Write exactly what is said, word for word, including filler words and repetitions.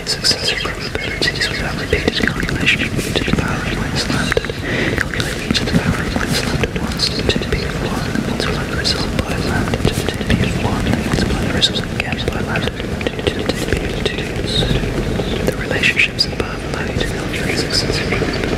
successive probabilities without repeated calculation of e to the power of minus lambda. Calculate e to the power of minus lambda once to the p of one, multiply the result by lambda to the p of one, and multiply the result